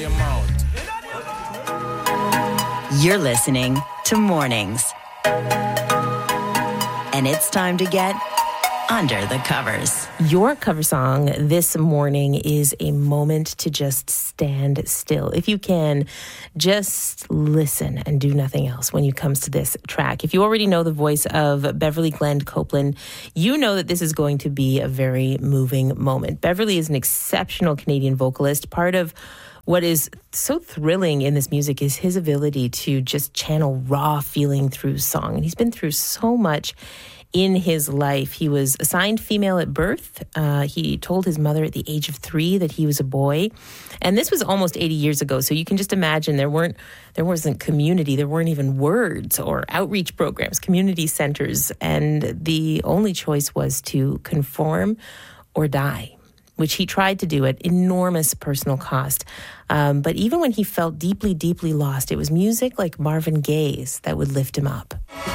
your mouth. You're listening to Mornings. And it's time to get under the covers. Your cover song this morning is a moment to just stand still. If you can, just listen and do nothing else when it comes to this track. If you already know the voice of Beverly Glenn Copeland, you know that this is going to be a very moving moment. Beverly is an exceptional Canadian vocalist. Part of what is so thrilling in this music is his ability to just channel raw feeling through song. And he's been through so much in his life. He was assigned female at birth. He told his mother at the age of 3 that he was a boy. And this was almost 80 years ago. So you can just imagine there wasn't community. There weren't even words or outreach programs, community centers. And the only choice was to conform or die, which he tried to do at enormous personal cost. But even when he felt deeply, deeply lost, it was music like Marvin Gaye's that would lift him up.